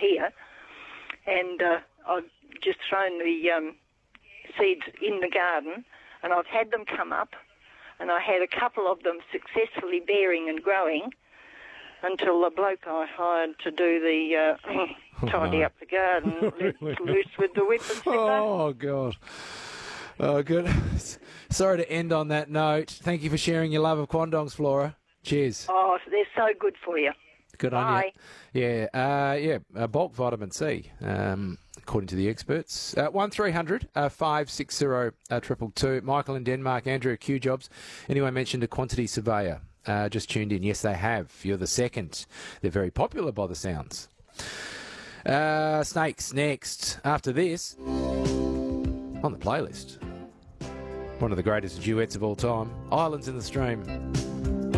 here, and I've just thrown the seeds in the garden, and I've had them come up, and I had a couple of them successfully bearing and growing until the bloke I hired to do the tidy up the garden let loose with the whip-and-snipper. Oh, God. Oh, good. Sorry to end on that note. Thank you for sharing your love of quandongs, Flora. Cheers. Oh, they're so good for you. Good on you. Yeah, bulk vitamin C, according to the experts. 1300 560 222. Michael in Denmark, Andrew, Q Jobs. Anyone mentioned a quantity surveyor? Just tuned in. Yes, they have. You're the second. They're very popular by the sounds. Snakes next. After this, on the playlist, one of the greatest duets of all time, Islands in the Stream.